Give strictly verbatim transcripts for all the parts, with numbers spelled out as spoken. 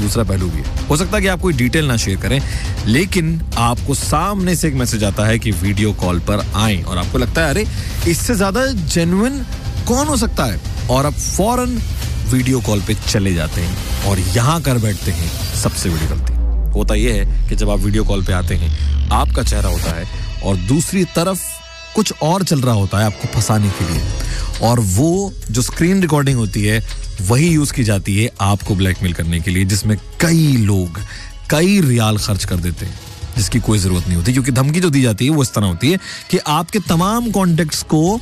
दूसरा पहलू भी है। हो सकता है कि आप कोई डिटेल ना शेयर करें, लेकिन आपको सामने से एक मैसेज आता है कि वीडियो कॉल पर आएं और आपको लगता है अरे इससे ज्यादा जेन्युइन कौन हो सकता है, और आप फौरन वीडियो कॉल पे चले जाते हैं और यहां कर बैठते हैं सबसे बड़ी गलती। होता यह है कि जब आप वीडियो कॉल पे आते हैं, आपका चेहरा होता है और दूसरी तरफ कुछ और चल रहा होता है आपको फंसाने के लिए, और वो जो स्क्रीन रिकॉर्डिंग होती है वही यूज की जाती है आपको ब्लैकमेल करने के लिए, जिसमें कई लोग कई रियाल खर्च कर देते हैं जिसकी कोई जरूरत नहीं होती, क्योंकि धमकी जो दी जाती है वो इस तरह होती है कि आपके तमाम कॉन्टेक्ट्स को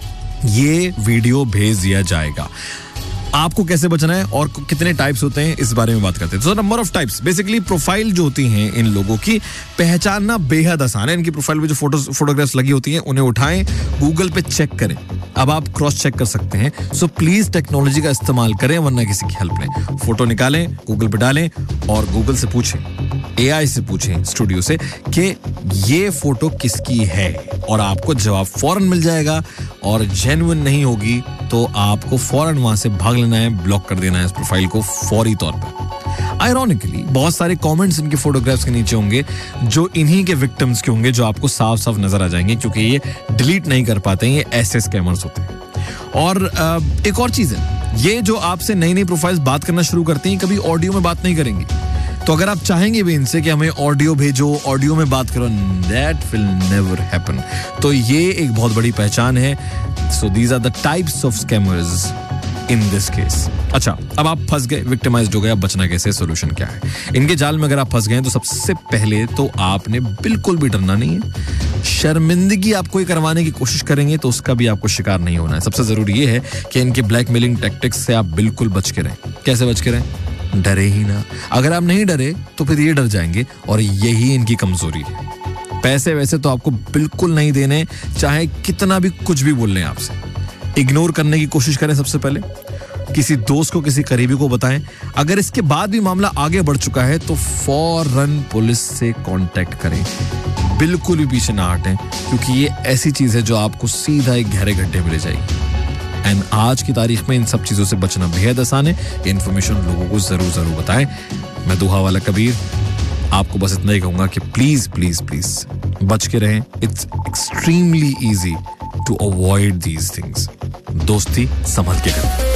ये वीडियो भेज दिया जाएगा। आपको कैसे बचना है और कितने टाइप्स होते हैं इस बारे में बात करते हैं। तो number of types, basically profile जो होती हैं इन लोगों की पहचानना बेहद आसान है। इनकी प्रोफाइल पे जो फोटो फोटोग्राफ्स लगी होती हैं उन्हें उठाएं, गूगल पे चेक करें। अब आप क्रॉस चेक कर सकते हैं, सो प्लीज टेक्नोलॉजी का इस्तेमाल करें, वरना किसी की हेल्प लें। फोटो निकालें, गूगल पे डालें और गूगल से पूछें, एआई से पूछें स्टूडियो से कि ये फोटो किसकी है, और आपको जवाब फौरन मिल जाएगा। और जेन्युइन नहीं होगी तो आपको फौरन वहां से भाग लेना है, ब्लॉक कर देना है इस प्रोफाइल को फौरी तौर पर। आयरॉनिकली बहुत सारे कमेंट्स इनके फोटोग्राफ्स के नीचे होंगे जो इन्हीं के विक्टिम्स के होंगे, जो आपको साफ साफ नजर आ जाएंगे, क्योंकि ये डिलीट नहीं कर पाते हैं, ये ऐसे स्कैमर्स होते हैं। और एक और चीज है, ये जो आपसे नई नई प्रोफाइल्स बात करना शुरू करती हैं, कभी ऑडियो में बात नहीं करेंगी। तो अगर आप चाहेंगे भी इनसे कि हमें ऑडियो भेजो, ऑडियो में बात करो, दैट विल नेवर हैपन। तो ये एक बहुत बड़ी पहचान है। So these are the types of scammers in this case. अच्छा, अब आप फंस गए, विक्टिमाइज्ड हो गए, अब बचना कैसे, सोल्यूशन क्या है? इनके जाल में अगर आप फंस गए तो सबसे पहले तो आपने बिल्कुल भी डरना नहीं है। शर्मिंदगी आप कोई करवाने की कोशिश करेंगे तो उसका भी आपको शिकार नहीं होना है। सबसे जरूरी ये है कि इनके ब्लैकमेलिंग टैक्टिक्स से आप बिल्कुल बच के रहें। कैसे बच के रहें? डरे ही ना। अगर आप नहीं डरे तो फिर ये डर जाएंगे, और यही इनकी कमजोरी है। पैसे वैसे तो आपको बिल्कुल नहीं देने, चाहे कितना भी कुछ भी बोल लें आपसे। इग्नोर करने की कोशिश करें सबसे पहले, किसी दोस्त को, किसी करीबी को बताएं। अगर इसके बाद भी मामला आगे बढ़ चुका है तो फौरन पुलिस से कांटेक्ट करें, बिल्कुल भी पीछे ना हटें, क्योंकि ये ऐसी चीज है जो आपको सीधा एक गहरे गड्ढे में ले जाएगी। एंड आज की तारीख में इन सब चीजों से बचना बेहद आसान है। ये इन्फॉर्मेशन लोगों को जरूर जरूर बताएं। मैं दुहा वाला कबीर आपको बस इतना ही कहूंगा कि प्लीज प्लीज प्लीज बच के रहें। It's extremely easy to avoid these things. दोस्ती संभल के करें।